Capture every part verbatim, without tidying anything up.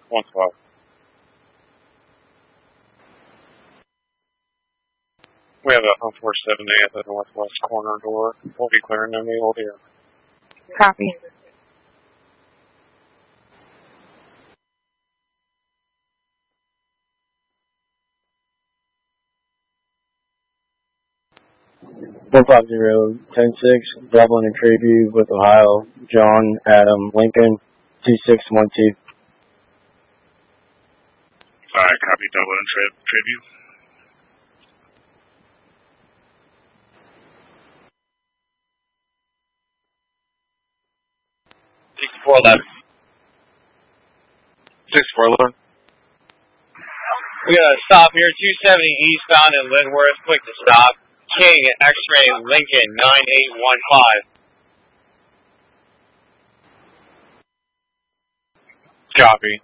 One spot. We have a home four seventy at the northwest corner door. We'll be clearing them eagle here. Copy. one five zero, ten six, Dublin and Treview with Ohio, John, Adam, Lincoln, two six one two. Alright, copy Dublin and Tre Treview. six four eleven. six four eleven. We got a stop here, two seventy eastbound in Lidworth. Quick to stop. King, X-ray, Lincoln, nine eight one five. Copy.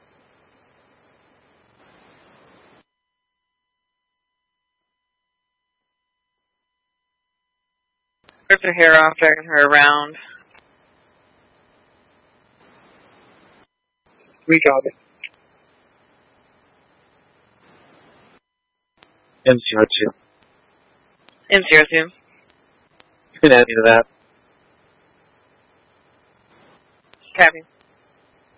Rip her hair off, dragging her around. We got it. M C R two. M C R two. You can add me to that. Copy.